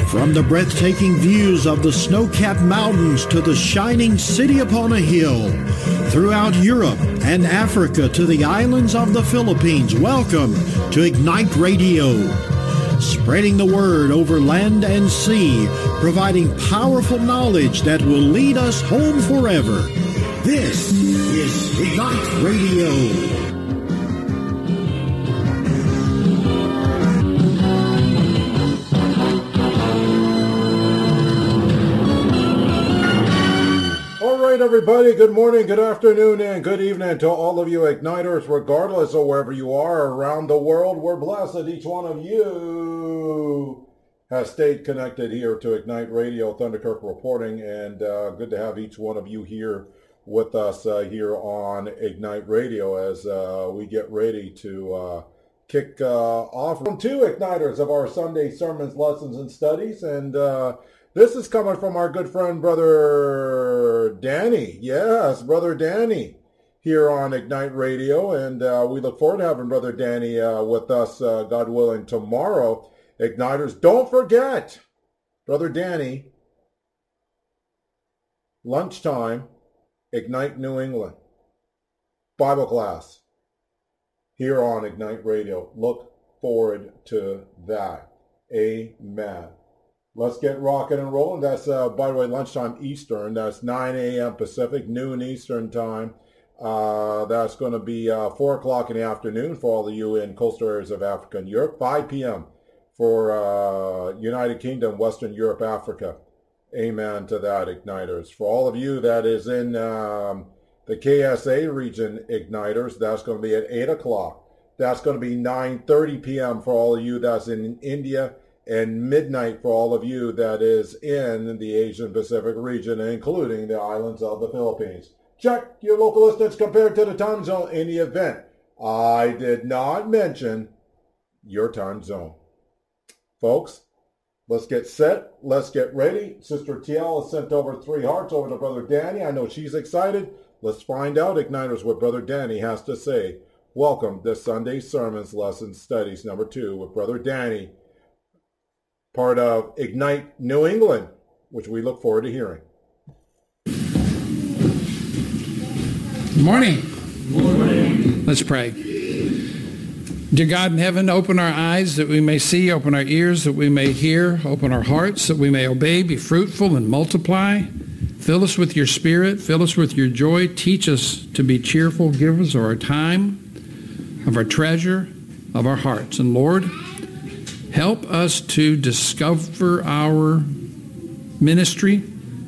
From the breathtaking views of the snow-capped mountains to the shining city upon a hill, throughout Europe and Africa to the islands of the Philippines, welcome to Ignite Radio. Spreading the word over land and sea, providing powerful knowledge that will lead us home forever. This is Ignite Radio. Everybody, good morning, good afternoon, and good evening to all of you Igniters, regardless of wherever you are around the world. We're blessed that each one of you has stayed connected here to Ignite Radio, Thunderkirk reporting, and good to have each one of you here with us here on Ignite Radio as we get ready to kick off round two Igniters of our Sunday sermons, lessons, and studies, and this is coming from our good friend, Brother Danny. Yes, Brother Danny here on Ignite Radio. And we look forward to having Brother Danny with us, God willing, tomorrow. Igniters, don't forget, Brother Danny, lunchtime, Ignite New England, Bible class here on Ignite Radio. Look forward to that. Amen. Let's get rocking and rolling. That's, by the way, lunchtime Eastern. That's 9 a.m. Pacific, noon Eastern time. That's going to be 4 o'clock in the afternoon for all of you in coastal areas of Africa and Europe. 5 p.m. for United Kingdom, Western Europe, Africa. Amen to that, Igniters. For all of you that is in the KSA region, Igniters, that's going to be at 8 o'clock. That's going to be 9:30 p.m. for all of you that's in India, and midnight for all of you that is in the Asian Pacific region, including the islands of the Philippines. Check your local distance compared to the time zone in the event I did not mention your time zone. Folks, let's get set. Let's get ready. Sister TL has sent over 3 hearts over to Brother Danny. I know she's excited. Let's find out, Igniters, what Brother Danny has to say. Welcome to Sunday Sermons, Lessons, Studies, number 2 with Brother Danny, part of Ignite New England, which we look forward to hearing. Good morning. Good morning. Let's pray. Dear God in heaven, open our eyes that we may see, open our ears that we may hear, open our hearts that we may obey, be fruitful and multiply. Fill us with your spirit, fill us with your joy, teach us to be cheerful, give us our time, of our treasure, of our hearts. And Lord, help us to discover our ministry,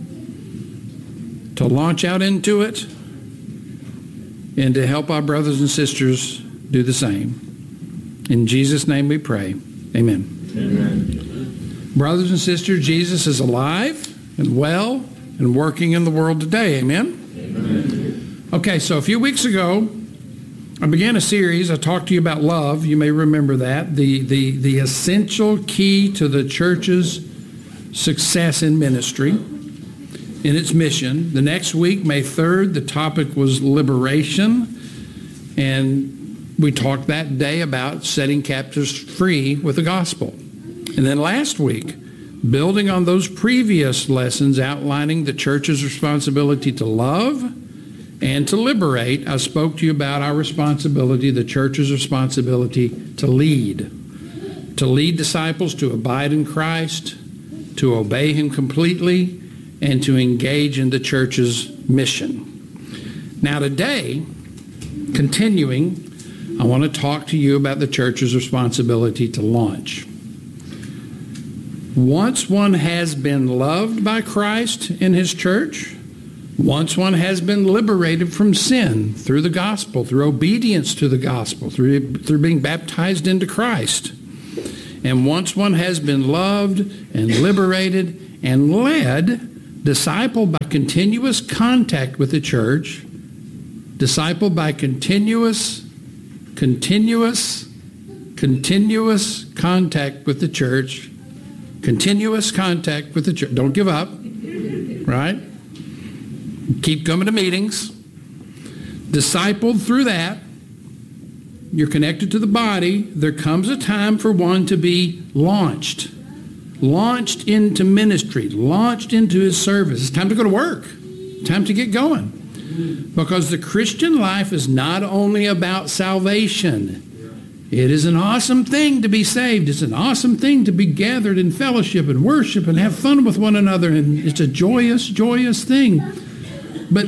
to launch out into it, and to help our brothers and sisters do the same. In Jesus' name we pray. Amen. Amen. Brothers and sisters, Jesus is alive and well and working in the world today. Amen? Amen. Okay, so a few weeks ago, I began a series. I talked to you about love. You may remember that. The essential key to the church's success in ministry, in its mission. The next week, May 3rd, the topic was liberation. And we talked that day about setting captives free with the gospel. And then last week, building on those previous lessons outlining the church's responsibility to love and to liberate, I spoke to you about our responsibility, the church's responsibility to lead disciples to abide in Christ, to obey him completely, and to engage in the church's mission. Now today, continuing, I want to talk to you about the church's responsibility to launch. Once one has been loved by Christ in his church, once one has been liberated from sin through the gospel, through obedience to the gospel, through being baptized into Christ, and once one has been loved and liberated and led, discipled by continuous contact with the church, discipled by continuous contact with the church, continuous contact with the church. Don't give up, right? Keep coming to meetings. Discipled through that, you're connected to the body. There comes a time for one to be launched. launched into ministry, launched into his service. It's time to go to work. Time to get going. Because the Christian life is not only about salvation. It is an awesome thing to be saved. It's an awesome thing to be gathered in fellowship and worship and have fun with one another. And it's a joyous, joyous thing. But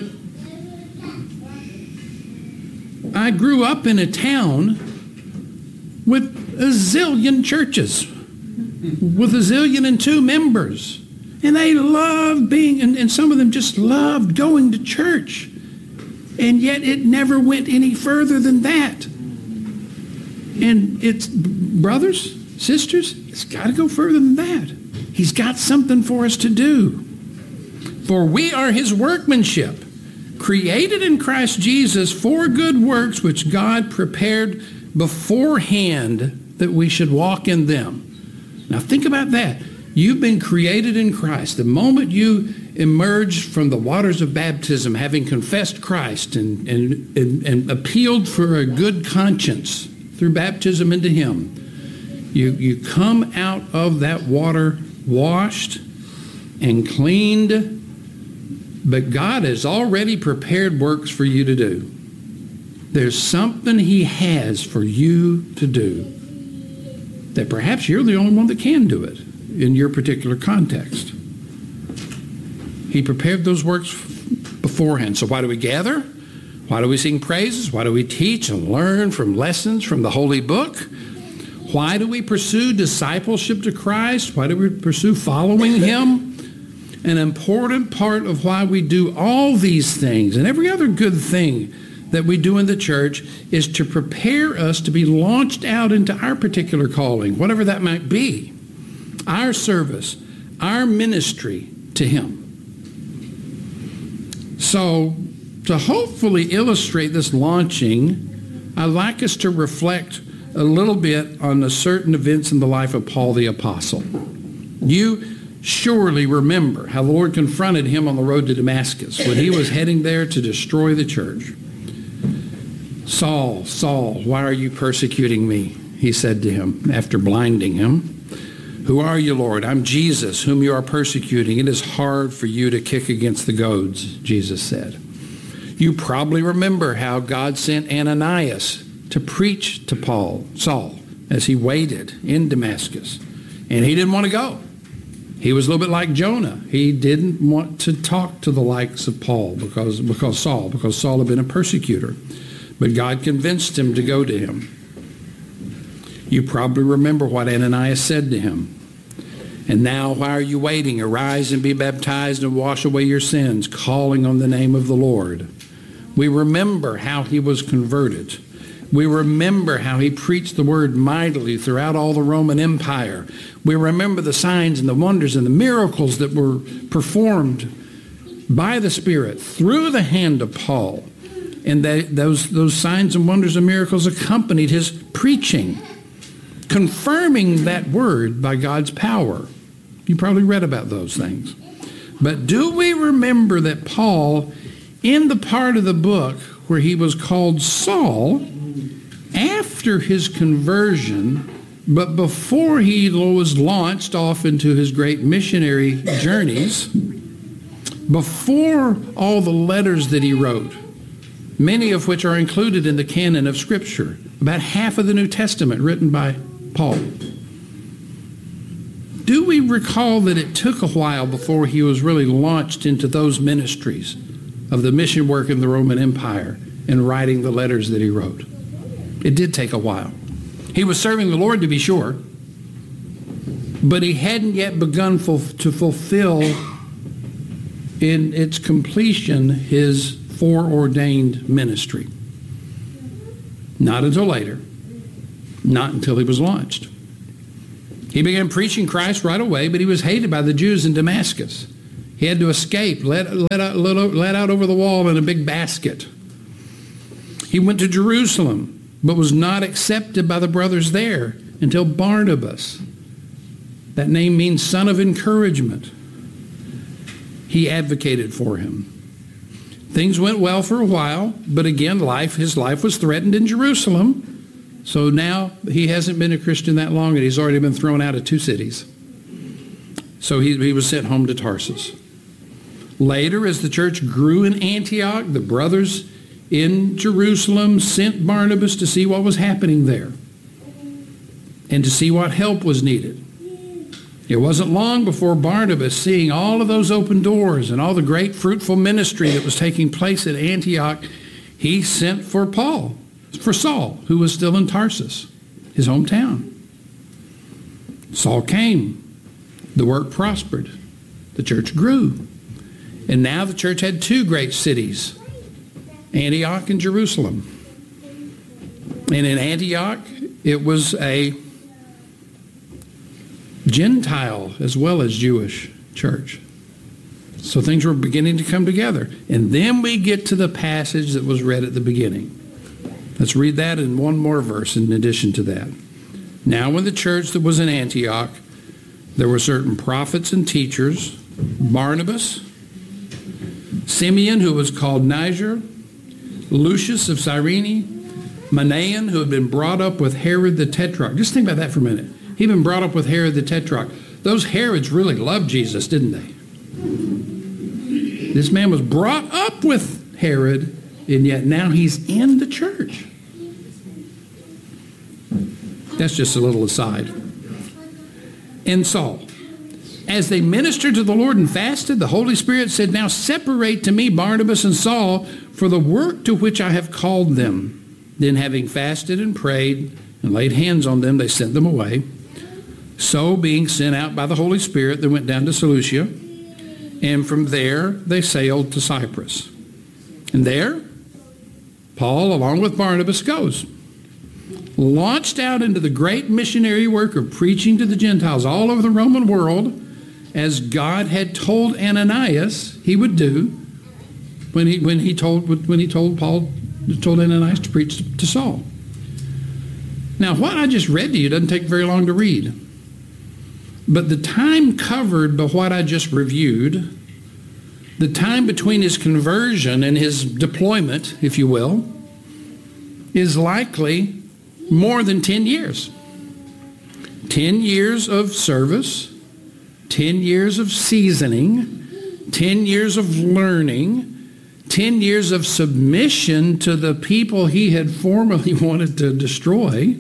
I grew up in a town with a zillion churches, with a zillion and two members. And they loved being, and some of them just loved going to church. And yet it never went any further than that. And it's, brothers, sisters, it's got to go further than that. He's got something for us to do. For we are his workmanship, created in Christ Jesus for good works, which God prepared beforehand that we should walk in them. Now think about that. You've been created in Christ. The moment you emerged from the waters of baptism, having confessed Christ and appealed for a good conscience through baptism into him, you come out of that water washed and cleaned, but God has already prepared works for you to do. There's something he has for you to do that perhaps you're the only one that can do it in your particular context. He prepared those works beforehand. So why do we gather? Why do we sing praises? Why do we teach and learn from lessons from the Holy Book? Why do we pursue discipleship to Christ? Why do we pursue following him? An important part of why we do all these things and every other good thing that we do in the church is to prepare us to be launched out into our particular calling, whatever that might be, our service, our ministry to him. So to hopefully illustrate this launching, I'd like us to reflect a little bit on the certain events in the life of Paul the Apostle. You surely remember how the Lord confronted him on the road to Damascus when he was heading there to destroy the church. Saul, Saul, why are you persecuting me? He said to him after blinding him. Who are you, Lord? I'm Jesus, whom you are persecuting. It is hard for you to kick against the goads, Jesus said. You probably remember how God sent Ananias to preach to Saul, as he waited in Damascus. And he didn't want to go. He was a little bit like Jonah. He didn't want to talk to the likes of Paul because Saul had been a persecutor. But God convinced him to go to him. You probably remember what Ananias said to him. And now, why are you waiting? Arise and be baptized and wash away your sins, calling on the name of the Lord. We remember how he was converted. We remember how he preached the word mightily throughout all the Roman Empire. We remember the signs and the wonders and the miracles that were performed by the Spirit through the hand of Paul. And those signs and wonders and miracles accompanied his preaching, confirming that word by God's power. You probably read about those things. But do we remember that Paul, in the part of the book where he was called Saul, after his conversion, but before he was launched off into his great missionary journeys, before all the letters that he wrote, many of which are included in the canon of Scripture, about half of the New Testament written by Paul. Do we recall that it took a while before he was really launched into those ministries of the mission work in the Roman Empire and writing the letters that he wrote? It did take a while. He was serving the Lord, to be sure, but he hadn't yet begun to fulfill in its completion his foreordained ministry. Not until later. Not until he was launched. He began preaching Christ right away, but he was hated by the Jews in Damascus. He had to escape, let out over the wall in a big basket. He went to Jerusalem, but was not accepted by the brothers there until Barnabas. That name means son of encouragement. He advocated for him. Things went well for a while, but again, his life was threatened in Jerusalem. So now he hasn't been a Christian that long, and he's already been thrown out of 2 cities. So he was sent home to Tarsus. Later, as the church grew in Antioch, the brothers in Jerusalem sent Barnabas to see what was happening there and to see what help was needed. It wasn't long before Barnabas, seeing all of those open doors and all the great fruitful ministry that was taking place at Antioch, he sent for Saul, who was still in Tarsus, his hometown. Saul came. The work prospered. The church grew. And now the church had two great cities, Antioch and Jerusalem. And in Antioch, it was a Gentile as well as Jewish church. So things were beginning to come together. And then we get to the passage that was read at the beginning. Let's read that in one more verse in addition to that. Now in the church that was in Antioch, there were certain prophets and teachers, Barnabas, Simeon, who was called Niger, Lucius of Cyrene, Manaen, who had been brought up with Herod the Tetrarch. Just think about that for a minute. He'd been brought up with Herod the Tetrarch. Those Herods really loved Jesus, didn't they? This man was brought up with Herod, and yet now he's in the church. That's just a little aside. And Saul, as they ministered to the Lord and fasted, the Holy Spirit said, now separate to me Barnabas and Saul for the work to which I have called them. Then having fasted and prayed and laid hands on them, they sent them away. So being sent out by the Holy Spirit, they went down to Seleucia, and from there they sailed to Cyprus. And there, Paul, along with Barnabas, goes, launched out into the great missionary work of preaching to the Gentiles all over the Roman world, as God had told Ananias he would do when he told Ananias to preach to Saul. Now, what I just read to you doesn't take very long to read. But the time covered by what I just reviewed, the time between his conversion and his deployment, if you will, is likely more than 10 years. 10 years of service, 10 years of seasoning, 10 years of learning, 10 years of submission to the people he had formerly wanted to destroy,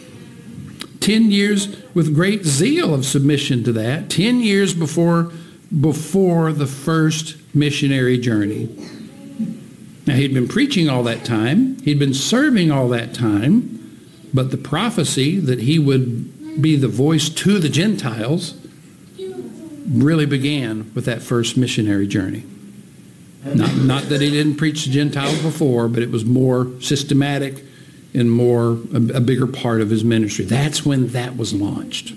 10 years with great zeal of submission to that, 10 years before the first missionary journey. Now, he'd been preaching all that time. He'd been serving all that time. But the prophecy that he would be the voice to the Gentiles really began with that first missionary journey. Not that he didn't preach to Gentiles before, but it was more systematic and a bigger part of his ministry. That's when that was launched.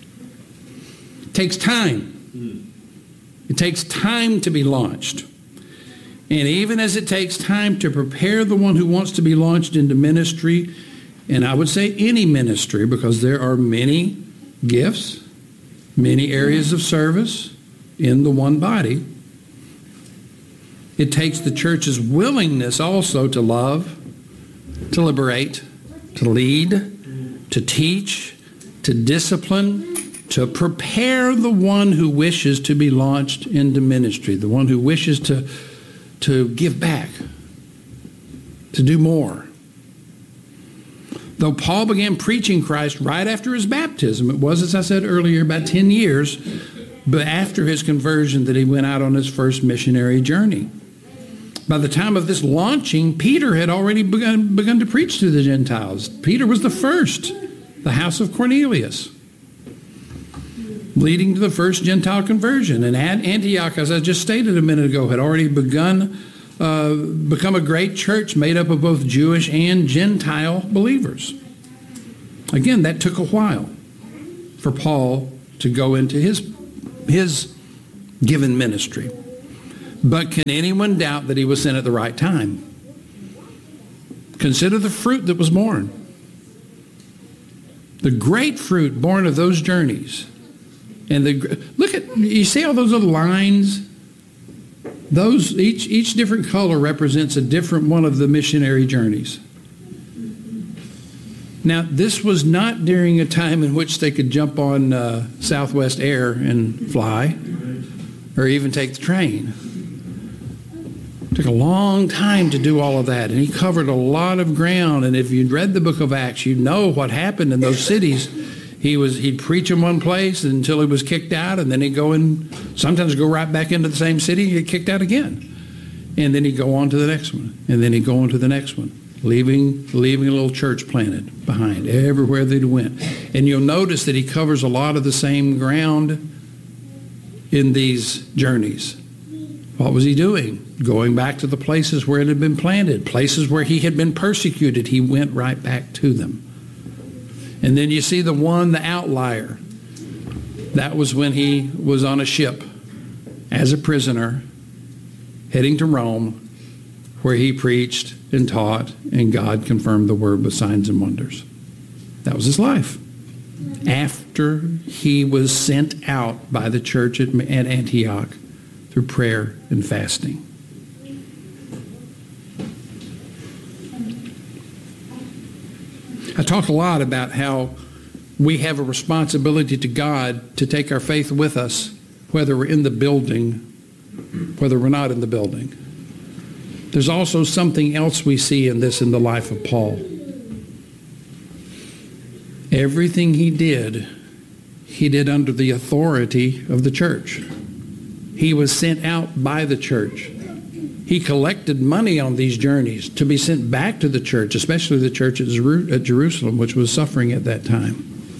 It takes time. It takes time to be launched. And even as it takes time to prepare the one who wants to be launched into ministry, and I would say any ministry, because there are many gifts, many areas of service in the one body, it takes the church's willingness also to love, to liberate, to lead, to teach, to discipline, to prepare the one who wishes to be launched into ministry, the one who wishes to give back, to do more. Though Paul began preaching Christ right after his baptism, it was, as I said earlier, about 10 years, but after his conversion that he went out on his first missionary journey. By the time of this launching, Peter had already begun to preach to the Gentiles. Peter was the first, the house of Cornelius, leading to the first Gentile conversion. And Antioch, as I just stated a minute ago, had already become a great church made up of both Jewish and Gentile believers. Again, that took a while for Paul to go into his given ministry. But can anyone doubt that he was sent at the right time? Consider the fruit that was born. The great fruit born of those journeys. And you see all those little lines? Those each different color represents a different one of the missionary journeys. Now, this was not during a time in which they could jump on Southwest Air and fly, or even take the train. It took a long time to do all of that, and he covered a lot of ground. And if you'd read the book of Acts, you'd know what happened in those cities. He'd preach in one place until he was kicked out, and then he'd go in, sometimes go right back into the same city and get kicked out again. And then he'd go on to the next one, and then he'd go on to the next one, leaving a little church planted behind everywhere they went. And you'll notice that he covers a lot of the same ground in these journeys. What was he doing? Going back to the places where it had been planted, places where he had been persecuted. He went right back to them. And then you see the outlier. That was when he was on a ship as a prisoner heading to Rome, where he preached and taught, and God confirmed the word with signs and wonders. That was his life. After he was sent out by the church at Antioch through prayer and fasting. I talk a lot about how we have a responsibility to God to take our faith with us, whether we're in the building, whether we're not in the building. There's also something else we see in the life of Paul. Everything he did under the authority of the church. He was sent out by the church. He collected money on these journeys to be sent back to the church, especially the church at Jerusalem, which was suffering at that time.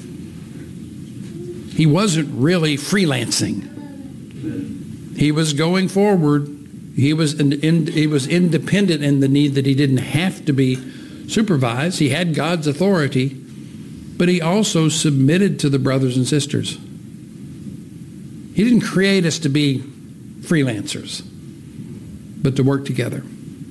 He wasn't really freelancing. He was going forward. He was independent in the need that he didn't have to be supervised. He had God's authority, but he also submitted to the brothers and sisters. He didn't create us to be freelancers, but to work together.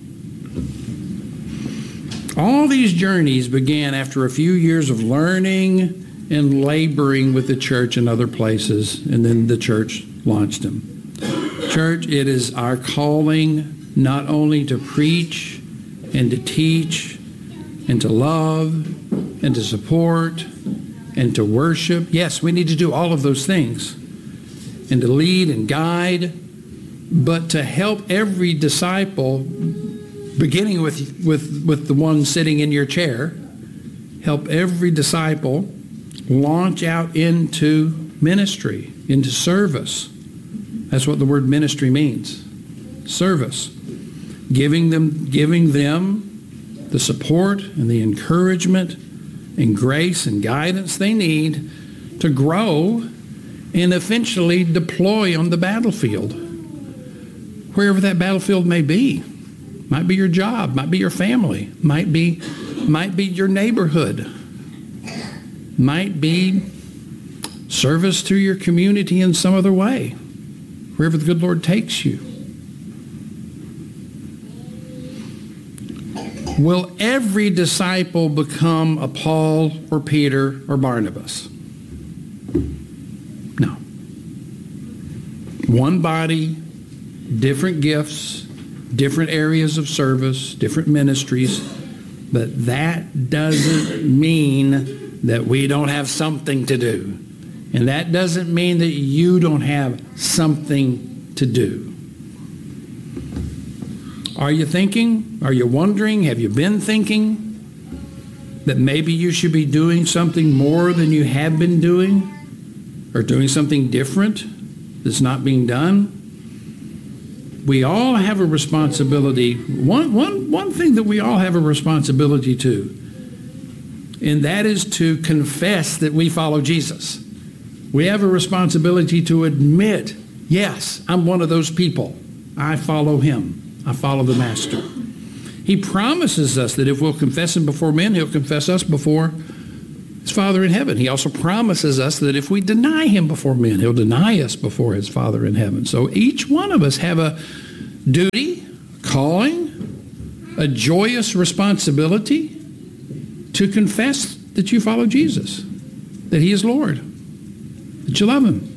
All these journeys began after a few years of learning and laboring with the church in other places, and then the church launched him. Church, it is our calling not only to preach and to teach and to love and to support and to worship. Yes, we need to do all of those things, and to lead and guide, but to help every disciple, beginning with the one sitting in your chair, help every disciple launch out into ministry, into service. That's what the word ministry means. Service. Giving them the support and the encouragement and grace and guidance they need to grow and eventually deploy on the battlefield. Wherever that battlefield may be. Might be your job, might be your family, might be your neighborhood, might be service to your community in some other way. Wherever the good Lord takes you. Will every disciple become a Paul or Peter or Barnabas? No. One body, different gifts, different areas of service, different ministries, but that doesn't mean that we don't have something to do. And that doesn't mean that you don't have something to do. Are you thinking? Are you wondering? Have you been thinking that maybe you should be doing something more than you have been doing? Or doing something different that's not being done? We all have a responsibility. One thing that we all have a responsibility to, and that is to confess that we follow Jesus. We have a responsibility to admit, yes, I'm one of those people. I follow him. I follow the Master. He promises us that if we'll confess him before men, he'll confess us before his Father in heaven. He also promises us that if we deny him before men, he'll deny us before his Father in heaven. So each one of us have a duty, calling, a joyous responsibility to confess that you follow Jesus, that he is Lord, that you love him.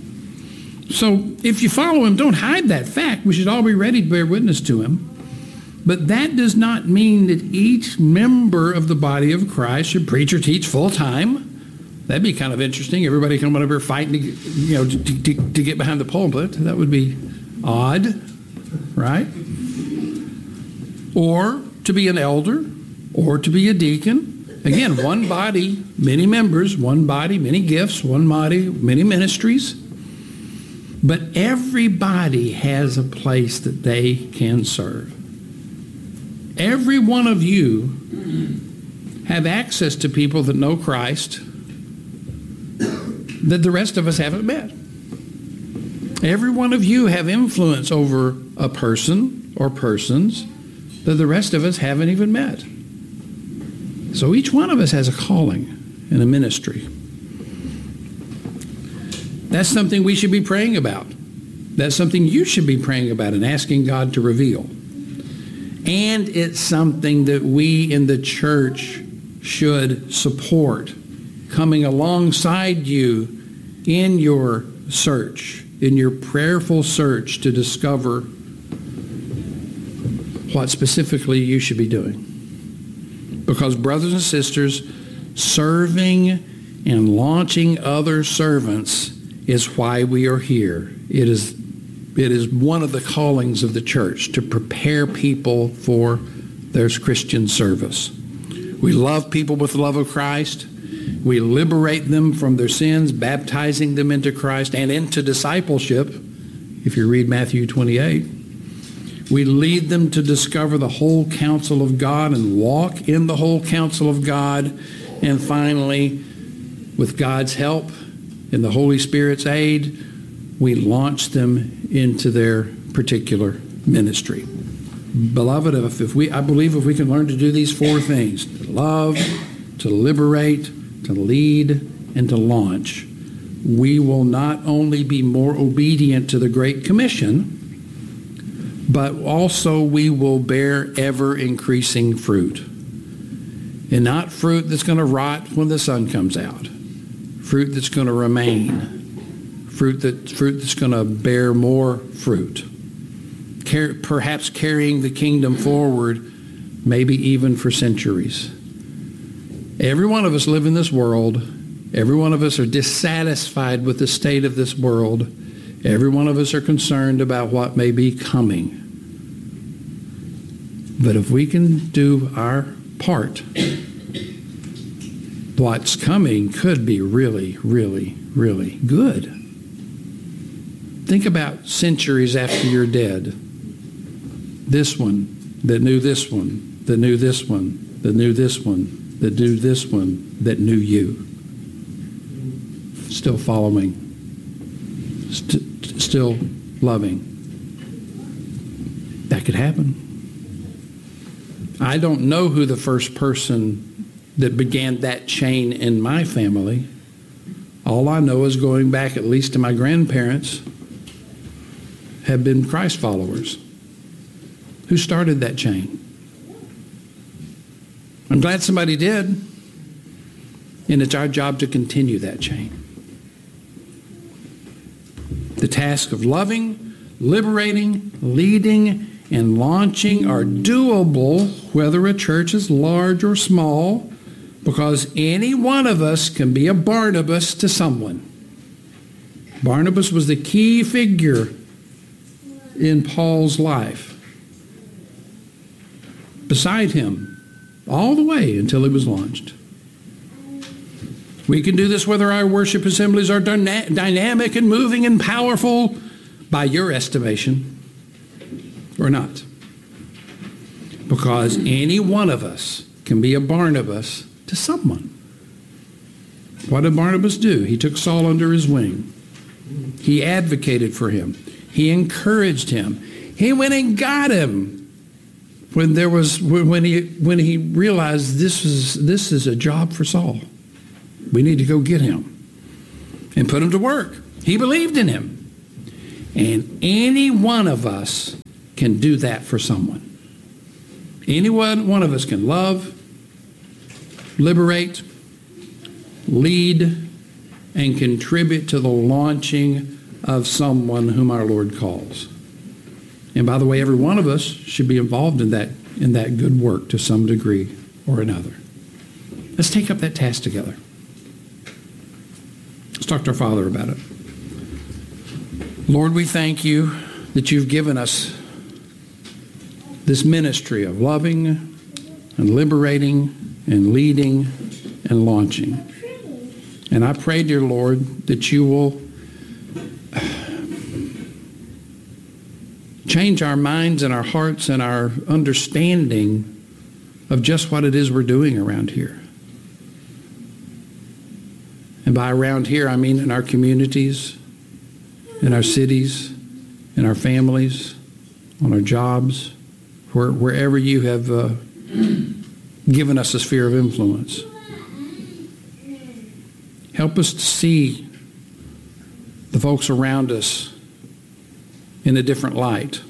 So if you follow him, don't hide that fact. We should all be ready to bear witness to him. But that does not mean that each member of the body of Christ should preach or teach full time. That'd be kind of interesting. Everybody coming over here fighting to get behind the pulpit. That would be odd, right? Or to be an elder, or to be a deacon. Again, one body, many members, one body, many gifts, one body, many ministries. But everybody has a place that they can serve. Every one of you have access to people that know Christ that the rest of us haven't met. Every one of you have influence over a person or persons that the rest of us haven't even met. So each one of us has a calling and a ministry. That's something we should be praying about. That's something you should be praying about and asking God to reveal. And it's something that we in the church should support, coming alongside you in your search, in your prayerful search to discover what specifically you should be doing. Because brothers and sisters, serving and launching other servants is why we are here. It is one of the callings of the church to prepare people for their Christian service. We love people with the love of Christ. We liberate them from their sins, baptizing them into Christ and into discipleship. If you read Matthew 28, we lead them to discover the whole counsel of God and walk in the whole counsel of God. And finally, with God's help and the Holy Spirit's aid, we launch them into their particular ministry. Beloved, I believe if we can learn to do these four things, to love, to liberate, to lead, and to launch, we will not only be more obedient to the Great Commission, but also we will bear ever-increasing fruit. And not fruit that's going to rot when the sun comes out. Fruit that's going to remain. Fruit that's going to bear more fruit. Perhaps carrying the kingdom forward, maybe even for centuries. Every one of us live in this world. Every one of us are dissatisfied with the state of this world. Every one of us are concerned about what may be coming. But if we can do our part, what's coming could be really, really, really good. Think about centuries after you're dead. This one, that knew this one, that knew this one, that knew this one, that knew this one, that knew you. Still following. Still loving. That could happen. I don't know who the first person that began that chain in my family. All I know is going back at least to my grandparents have been Christ followers. Who started that chain? I'm glad somebody did. And it's our job to continue that chain. The task of loving, liberating, leading, and launching are doable whether a church is large or small, because any one of us can be a Barnabas to someone. Barnabas was the key figure in Paul's life. Beside him, all the way until he was launched. We can do this whether our worship assemblies are dynamic and moving and powerful by your estimation or not. Because any one of us can be a Barnabas to someone. What did Barnabas do? He took Saul under his wing. He advocated for him. He encouraged him. He went and got him when he realized this is a job for Saul. We need to go get him and put him to work. He believed in him. And any one of us can do that for someone. Any one of us can love, liberate, lead, and contribute to the launching of someone whom our Lord calls. And by the way, every one of us should be involved in that good work to some degree or another. Let's take up that task together. Let's talk to our Father about it. Lord, we thank you that you've given us this ministry of loving and liberating and leading and launching. And I pray, dear Lord, that you will change our minds and our hearts and our understanding of just what it is we're doing around here. And by around here, I mean in our communities, in our cities, in our families, on our jobs, wherever you have given us a sphere of influence. Help us to see the folks around us in a different light.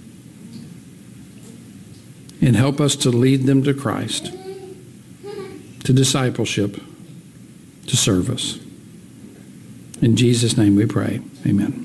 And help us to lead them to Christ, to discipleship, to service. In Jesus' name we pray. Amen.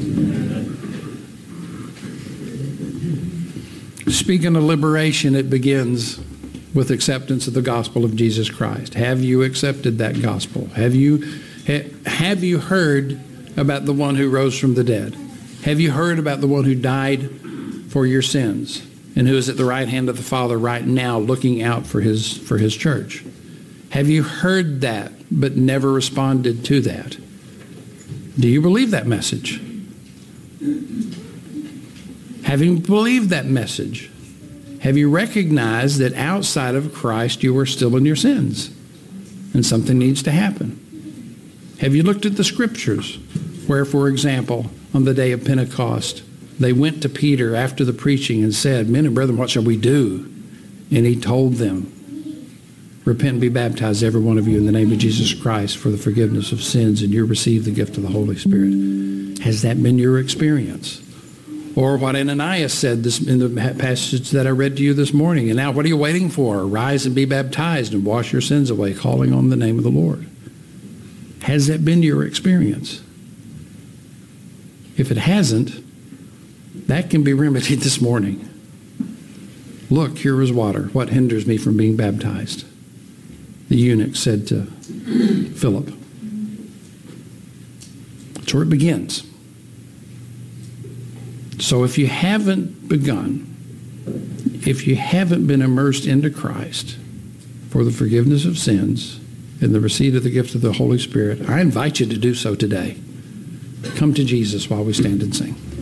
Speaking of liberation, it begins with acceptance of the gospel of Jesus Christ. Have you accepted that gospel? Have you heard about the one who rose from the dead? Have you heard about the one who died for your sins and who is at the right hand of the Father right now looking out for his church? Have you heard that but never responded to that? Do you believe that message? Having believed that message, have you recognized that outside of Christ you are still in your sins and something needs to happen? Have you looked at the scriptures where, for example, on the day of Pentecost, they went to Peter after the preaching and said, "Men and brethren, what shall we do?" And he told them, "Repent and be baptized, every one of you, in the name of Jesus Christ for the forgiveness of sins, and you receive the gift of the Holy Spirit." Has that been your experience? Or what Ananias said in the passage that I read to you this morning. "And now what are you waiting for? Rise and be baptized and wash your sins away, calling on the name of the Lord." Has that been your experience? If it hasn't, that can be remedied this morning. "Look, here is water. What hinders me from being baptized?" The eunuch said to Philip. That's where it begins. So if you haven't begun, if you haven't been immersed into Christ for the forgiveness of sins and the receipt of the gift of the Holy Spirit, I invite you to do so today. Come to Jesus while we stand and sing.